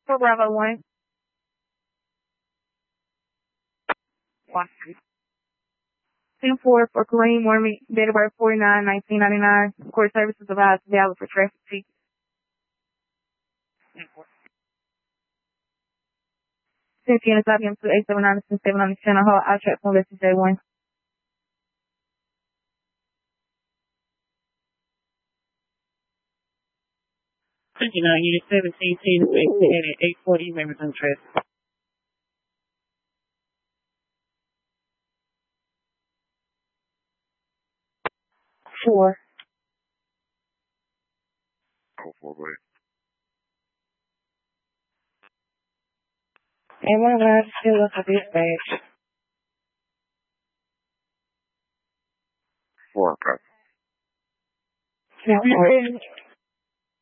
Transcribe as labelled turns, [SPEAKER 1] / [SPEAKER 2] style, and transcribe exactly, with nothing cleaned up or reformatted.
[SPEAKER 1] For Bravo one. Washington. ten four for Kareem Wormy, date of birth forty-nine nineteen ninety-nine. Court services advised valid for traffic ticket. Cynthia and Sabian two eight seven nine seven on the channel hall. I'll track from Leslie J one.
[SPEAKER 2] fifty-nine Unit seventeen T to eight forty, you may resume traffic.
[SPEAKER 1] Four.
[SPEAKER 3] Oh, four, wait.
[SPEAKER 2] And one guy still up at this badge.
[SPEAKER 3] Four, okay.
[SPEAKER 2] Now,